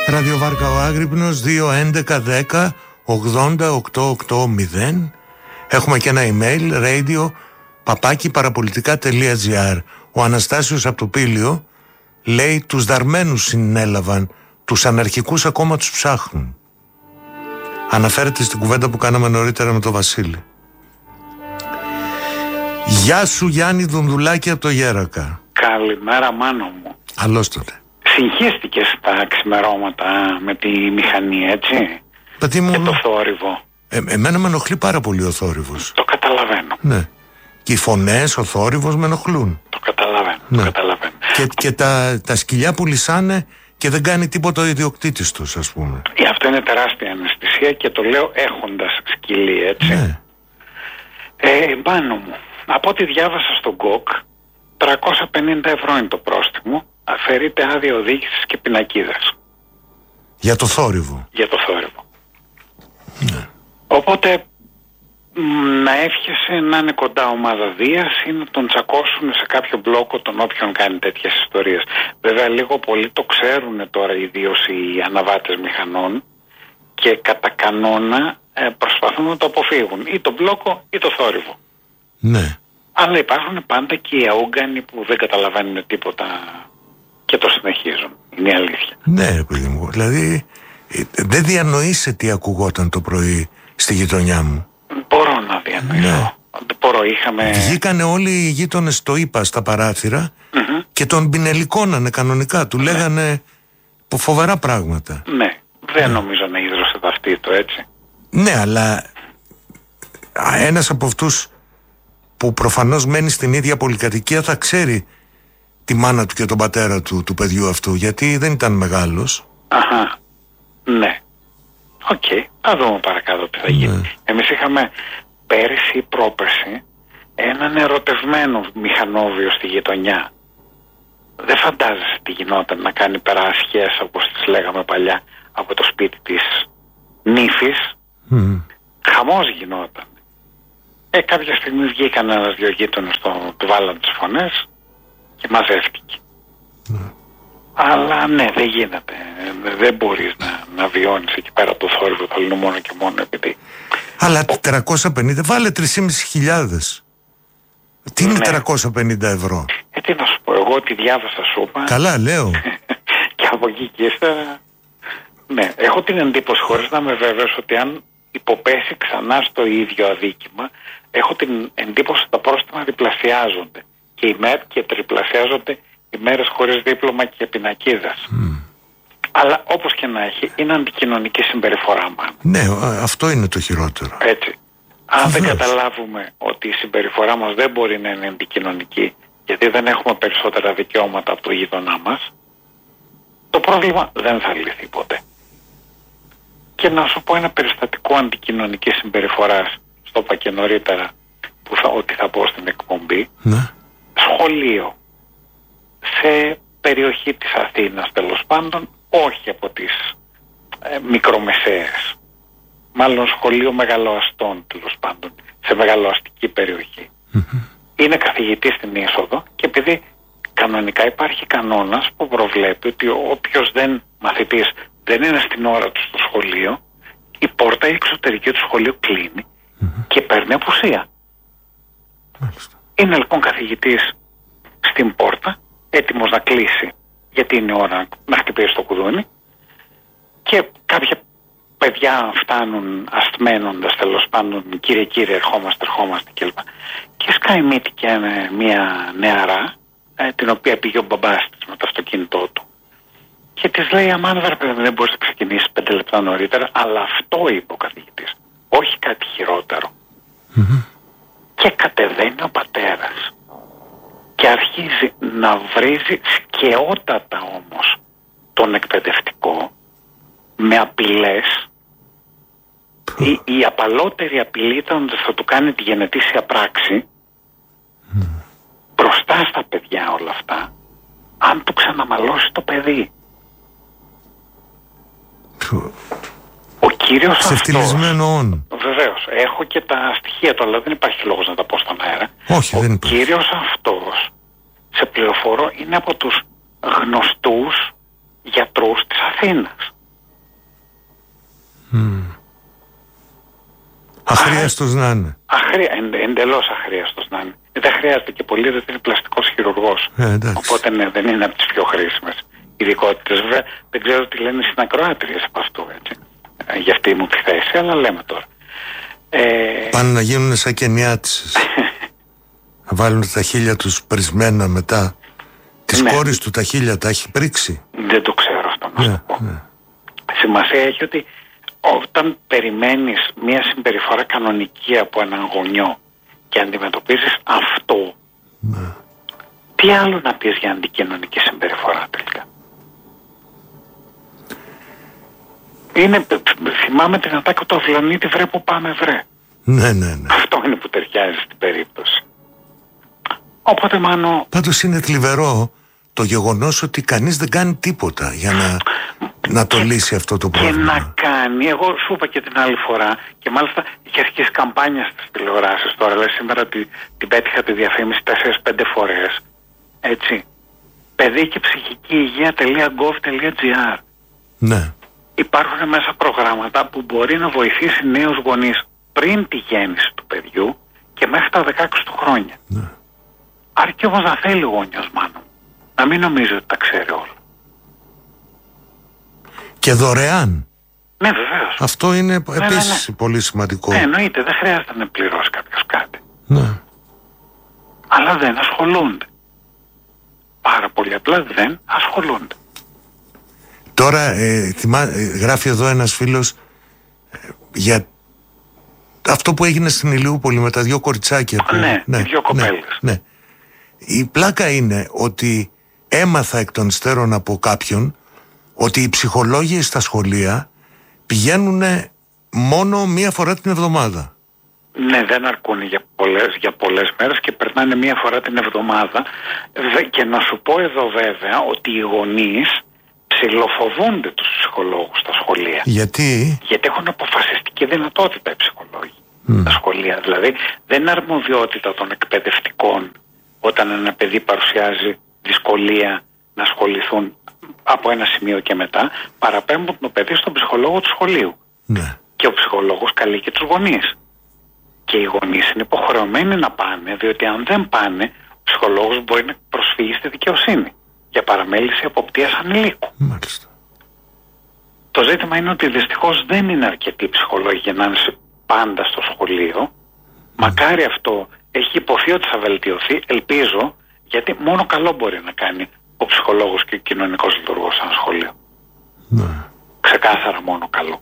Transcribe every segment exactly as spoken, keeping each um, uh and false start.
Ραδιοβάρκα ο Άγρυπνος δύο έντεκα δέκα ογδόντα οκτώ οκτώ μηδέν. Έχουμε και ένα email radio παπάκι παραπολιτικά.gr. Ο Αναστάσιος από το Πήλιο λέει: τους δαρμένους συνέλαβαν, τους αναρχικούς ακόμα τους ψάχνουν. Αναφέρεται στην κουβέντα που κάναμε νωρίτερα με τον Βασίλη. Γεια σου Γιάννη Δουνδουλάκη από το Γέρακα. Καλημέρα Μάνο μου. Καλώς τότε. Συγχύστηκες τα ξημερώματα με τη μηχανή, έτσι? Πατή μου, και το θόρυβο. Ε, εμένα με ενοχλεί πάρα πολύ ο θόρυβος. Το καταλαβαίνω. Ναι. Και οι φωνές, ο θόρυβος με ενοχλούν. Το καταλαβαίνω. Ναι. Το καταλαβαίνω. Και, και τα, τα σκυλιά που λυσάνε και δεν κάνει τίποτα ο ιδιοκτήτης τους, ας πούμε. Ε, αυτό είναι τεράστια αναισθησία και το λέω έχοντας σκυλί, έτσι. Ναι. Ε, Μάνο μου, από ό,τι διάβασα στον ΚΟΚ, τριακόσια πενήντα ευρώ είναι το πρόστιμο. Αφαιρείται άδεια οδήγησης και πινακίδας. Για το θόρυβο. Για το θόρυβο. Ναι. Οπότε μ, να εύχεσαι να είναι κοντά ομάδα Δίας ή να τον τσακώσουν σε κάποιο μπλόκο τον όποιον κάνει τέτοιες ιστορίες. Βέβαια λίγο πολύ το ξέρουν τώρα ιδίως οι αναβάτες μηχανών και κατά κανόνα ε, προσπαθούν να το αποφύγουν. Ή το μπλόκο ή το θόρυβο. Ναι. Αλλά υπάρχουν πάντα και οι αούγκανοι που δεν καταλαβαίνουν τίποτα και το συνεχίζουν. Είναι η αλήθεια. Ναι, παιδί μου. Δηλαδή, ε, δεν διανοείσαι τι ακουγόταν το πρωί στη γειτονιά μου. Μπορώ να διανοηθώ. Ναι. Μπορώ, είχαμε... Βγήκανε όλοι οι γείτονες στο ΙΠΑ στα παράθυρα mm-hmm. και τον πινελικώνανε κανονικά. Του ναι. λέγανε φοβερά πράγματα. Ναι, δεν ναι. νομίζω να ίδρωσε ταυτί το έτσι. Ναι, αλλά ένας από αυτούς που προφανώς μένει στην ίδια πολυκατοικία θα ξέρει τη μάνα του και τον πατέρα του, του παιδιού αυτού, γιατί δεν ήταν μεγάλος. Αχα, ναι. Οκ, okay. Θα δούμε παρακάτω τι θα γίνει. Ναι. Εμείς είχαμε πέρυσι ή πρόπερσι έναν ερωτευμένο μηχανόβιο στη γειτονιά. Δεν φαντάζεσαι τι γινόταν να κάνει περάσχες, όπως τις λέγαμε παλιά, από το σπίτι της νύφης. Mm. Χαμός γινόταν. Ε, κάποια στιγμή βγήκαν ένας δυο γείτονες, του βάλαν τις φωνές και μαζεύτηκε. Mm. Αλλά ναι, δεν γίνεται. Δεν μπορείς να, να βιώνεις εκεί πέρα το θόρυβο, θα λένε μόνο και μόνο επειδή... Αλλά τριακόσια πενήντα, βάλε τρεις χιλιάδες πεντακόσια. Τι είναι ναι. τριακόσια πενήντα ευρώ? Ε, τι να σου πω, εγώ τη διάβασα σου είπα. Καλά, λέω. Και από εκεί και ύστερα... Ναι, έχω την εντύπωση, χωρίς να είμαι βέβαιος, ότι αν υποπέσει ξανά στο ίδιο αδίκημα, έχω την εντύπωση ότι τα πρόστιμα διπλασιάζονται. Και οι ΜΕΠ και τριπλασιάζονται οι μέρες χωρίς δίπλωμα και πινακίδας. Mm. Αλλά όπως και να έχει, είναι αντικοινωνική συμπεριφορά μάλλον. Ναι, αυτό είναι το χειρότερο. Έτσι. Αν δεν καταλάβουμε ότι η συμπεριφορά μας δεν μπορεί να είναι αντικοινωνική, γιατί δεν έχουμε περισσότερα δικαιώματα από το γείτονά μας, το πρόβλημα δεν θα λυθεί ποτέ. Και να σου πω ένα περιστατικό αντικοινωνικής συμπεριφοράς, στο είπα και νωρίτερα, που θα, ότι θα πω στην εκπομπή. Ναι. Σχολείο. Σε περιοχή της Αθήνας, τέλος πάντων, όχι από τις ε, μικρομεσαίες. Μάλλον σχολείο μεγαλοαστών, τέλος πάντων, σε μεγαλοαστική περιοχή. Mm-hmm. Είναι καθηγητής στην είσοδο και επειδή κανονικά υπάρχει κανόνας που προβλέπει ότι όποιος δεν μαθητής δεν είναι στην ώρα του στο σχολείο, η πόρτα η εξωτερική του σχολείου κλείνει mm-hmm. και παίρνει απουσία. Mm-hmm. Είναι λοιπόν καθηγητής στην πόρτα, έτοιμος να κλείσει, γιατί είναι ώρα να χτυπήσει το κουδούνι, και κάποια παιδιά φτάνουν αστμένοντας, τέλος πάντων, κύριε κύριε ερχόμαστε, ερχόμαστε κλπ. Και σκάει μύτη και μια νεαρά, ε, την οποία πήγε ο μπαμπάς της με το αυτοκίνητό του. Και της λέει, αμάν βρε παιδί, δεν μπορείς να ξεκινήσεις πέντε λεπτά νωρίτερα, αλλά αυτό είπε ο καθηγητής, όχι κάτι χειρότερο. Mm-hmm. Και κατεβαίνει ο πατέρας και αρχίζει να βρίζει σκαιότατα όμως τον εκπαιδευτικό με απειλές. Η, η απαλότερη απειλή ήταν ότι θα του κάνει τη γενετήσια πράξη mm. μπροστά στα παιδιά όλα αυτά, αν του ξαναμαλώσει το παιδί. Ο κύριος αυτός, βεβαίως, έχω και τα στοιχεία του, αλλά δεν υπάρχει λόγος να τα πω στον αέρα. Όχι, ο δεν υπάρχει. κύριος αυτός, σε πληροφορώ, είναι από τους γνωστούς γιατρούς της Αθήνας. Mm. Αχρίαστος να είναι. Αχρία, εν, εντελώς αχρίαστος να είναι. Δεν χρειάζεται και πολύ, δεν είναι πλαστικός χειρουργός. Ε, Οπότε ναι, δεν είναι από τις πιο χρήσιμες ειδικότητες. Βέβαια, δεν ξέρω τι λένε οι συνακροάτριες από αυτό, έτσι. Ε, για αυτή μου τη θέση, αλλά λέμε τώρα. Ε... Πάνε να γίνουν σαν κενιάτισες. Να βάλουν τα χείλια τους πρισμένα μετά. Της ναι. κόρης του τα χείλια τα έχει πρίξει. Δεν το ξέρω αυτό να ναι, σου πω. Ναι. Σημασία έχει ότι όταν περιμένεις μια συμπεριφορά κανονική από έναν γονιό και αντιμετωπίζεις αυτό, ναι. τι άλλο να πεις για αντικοινωνική συμπεριφορά τελικά? Είναι, θυμάμαι την ατάκα του Αυλωνίτη, βρε που πάμε βρε. Ναι, ναι, ναι. Αυτό είναι που ταιριάζει στην περίπτωση. Οπότε μάλλον... Πάντως είναι θλιβερό το γεγονός ότι κανείς δεν κάνει τίποτα για να, να το και, λύσει αυτό το πρόβλημα. Και να κάνει, εγώ σου είπα και την άλλη φορά, και μάλιστα είχε αρχίσει καμπάνια στις τηλεοράσεις τώρα, αλλά σήμερα την, την πέτυχα τη διαφήμιση τέσσερις πέντε φορές, έτσι. Παιδί και ψυχική υγεία.gov.gr. Ναι. Υπάρχουν μέσα προγράμματα που μπορεί να βοηθήσει νέους γονείς πριν τη γέννηση του παιδιού και μέχρι τα δεκαέξι του χρόνια. Ναι. Αρκεί όμως να θέλει ο γονιός, μάλλον. Να μην νομίζει ότι τα ξέρει όλα. Και δωρεάν. Ναι, βεβαίως. Αυτό είναι ναι, επίσης ναι, ναι. πολύ σημαντικό. Ναι, εννοείται. Δεν χρειάζεται να πληρώσει κάποιος κάτι. Ναι. Αλλά δεν ασχολούνται. Πάρα πολύ απλά δεν ασχολούνται. Τώρα ε, θυμά, ε, γράφει εδώ ένας φίλος ε, για αυτό που έγινε στην Ηλιούπολη με τα δυο κοριτσάκια που, ναι, ναι, οι δυο κοπέλες. Ναι, ναι. Η πλάκα είναι ότι έμαθα εκ των υστέρων από κάποιον ότι οι ψυχολόγοι στα σχολεία πηγαίνουν μόνο μία φορά την εβδομάδα. Ναι, δεν αρκούν για πολλές, για πολλές μέρες και περνάνε μία φορά την εβδομάδα. Και να σου πω εδώ βέβαια ότι οι γονείς ψιλοφοβούνται τους ψυχολόγους στα σχολεία. Γιατί? Γιατί έχουν αποφασιστική δυνατότητα οι ψυχολόγοι mm. στα σχολεία. Δηλαδή δεν είναι αρμοδιότητα των εκπαιδευτικών όταν ένα παιδί παρουσιάζει δυσκολία να ασχοληθούν από ένα σημείο και μετά, παραπέμπουν το παιδί στον ψυχολόγο του σχολείου. Ναι. Και ο ψυχολόγος καλεί και τους γονείς. Και οι γονείς είναι υποχρεωμένοι να πάνε, διότι αν δεν πάνε, ο ψυχολόγος μπορεί να προσφύγει στη δικαιοσύνη για παραμέληση εποπτείας ανηλίκου. Μάλιστα. Το ζήτημα είναι ότι δυστυχώς δεν είναι αρκετοί ψυχολόγοι για να είναι πάντα στο σχολείο. Mm. Μακάρι αυτό έχει υποθεί ότι θα βελτιωθεί, ελπίζω, γιατί μόνο καλό μπορεί να κάνει ο ψυχολόγος και ο κοινωνικός λειτουργός σε ένα σχολείο. Ναι. Ξεκάθαρα μόνο καλό.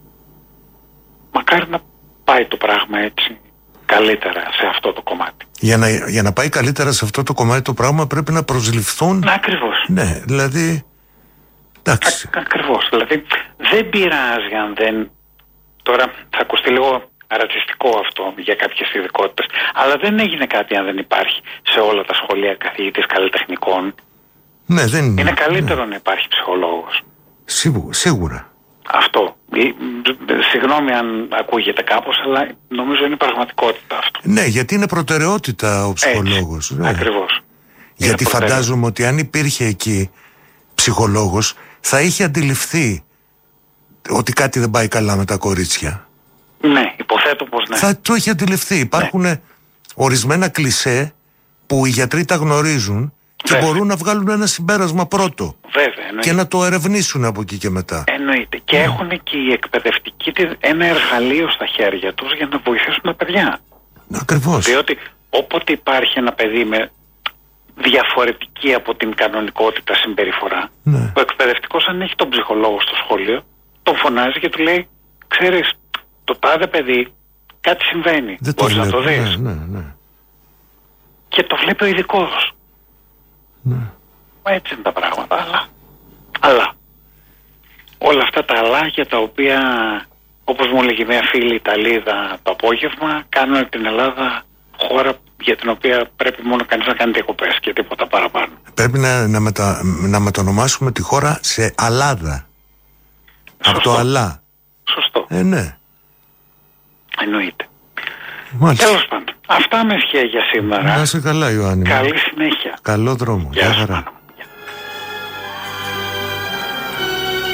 Μακάρι να πάει το πράγμα έτσι καλύτερα σε αυτό το κομμάτι. Για να, για να πάει καλύτερα σε αυτό το κομμάτι το πράγμα πρέπει να προσληφθούν. Να, ακριβώς. Ναι, δηλαδή. Εντάξει. Α, ακριβώς. Δηλαδή δεν πειράζει αν δεν. Τώρα θα ακουστεί λίγο ρατσιστικό αυτό για κάποιες ειδικότητες. Αλλά δεν έγινε κάτι αν δεν υπάρχει σε όλα τα σχολεία καθηγητής καλλιτεχνικών. Ναι, δεν είναι. Είναι καλύτερο ναι. να υπάρχει ψυχολόγος. Σίγουρα. σίγουρα. Αυτό. Συγγνώμη αν ακούγεται κάπως, αλλά νομίζω είναι πραγματικότητα αυτό. Ναι, γιατί είναι προτεραιότητα ο ψυχολόγος. Ναι. Ακριβώς. Γιατί φαντάζομαι ότι αν υπήρχε εκεί ψυχολόγος θα είχε αντιληφθεί ότι κάτι δεν πάει καλά με τα κορίτσια. Ναι, υποθέτω πως ναι. Θα το είχε αντιληφθεί. Υπάρχουν ναι. ορισμένα κλισέ που οι γιατροί τα γνωρίζουν και Βέβαια. μπορούν να βγάλουν ένα συμπέρασμα πρώτο. Βέβαια, εννοείται. Και να το ερευνήσουν από εκεί και μετά. Εννοείται. Και yeah. έχουν και οι εκπαιδευτικοί ένα εργαλείο στα χέρια τους για να βοηθήσουν τα παιδιά. Ακριβώς. Διότι όποτε υπάρχει ένα παιδί με διαφορετική από την κανονικότητα συμπεριφορά, ναι. ο εκπαιδευτικός αν έχει τον ψυχολόγο στο σχολείο, τον φωνάζει και του λέει, ξέρεις, το τάδε παιδί κάτι συμβαίνει. Δεν Μπορείς το να το δεις. Ναι, ναι, ναι. Και το βλέπει ο ειδικός. Ναι. Έτσι είναι τα πράγματα, αλλά, αλλά όλα αυτά τα αλάγια τα οποία, όπως μου έλεγε μια φίλη Ιταλίδα το απόγευμα, κάνουν την Ελλάδα χώρα για την οποία πρέπει μόνο κανείς να κάνει διακοπές και τίποτα παραπάνω. Πρέπει να, να, μετα, να μετονομάσουμε τη χώρα σε Ελλάδα. Σωστό. Από το αλά. Σωστό. Ε, ναι. Εννοείται. Μάλιστα. Τέλος πάντων. Αυτά με ευχαία για σήμερα. Να είσαι καλά, Ιωάννη. Καλή συνέχεια. Καλό δρόμο. Γεια χαρά.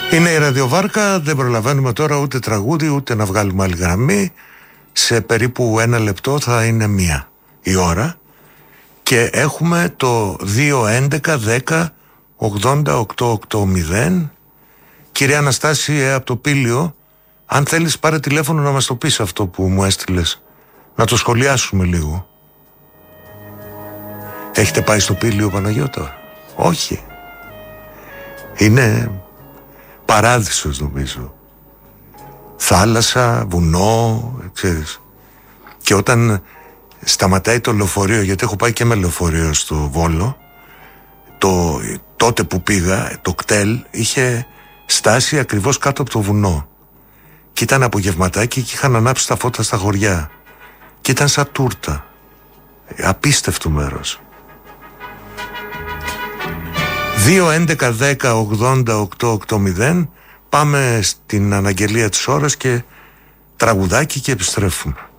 Είναι η ραδιοβάρκα, δεν προλαβαίνουμε τώρα ούτε τραγούδι ούτε να βγάλουμε άλλη γραμμή. Σε περίπου ένα λεπτό θα είναι μία η ώρα και έχουμε το δύο έντεκα δέκα ογδόντα οκτώ ογδόντα. Κυρία Αναστάση από το Πήλιο, αν θέλεις πάρε τηλέφωνο να μας το πεις αυτό που μου έστειλες, να το σχολιάσουμε λίγο. Έχετε πάει στο Πήλιο, Παναγιώτα? Όχι. Είναι παράδεισος νομίζω. Θάλασσα, βουνό, ξέρεις. Και όταν σταματάει το λεωφορείο, γιατί έχω πάει και με λεωφορείο στο Βόλο, το, τότε που πήγα, το κτέλ είχε στάσει ακριβώς κάτω από το βουνό. Και ήταν απογευματάκι και είχαν ανάψει τα φώτα στα χωριά. Και ήταν σαν τούρτα. Απίστευτο μέρος. δύο έντεκα δέκα ογδόντα οκτώ ογδόντα. Πάμε στην αναγγελία της ώρας και τραγουδάκι και επιστρέφουμε.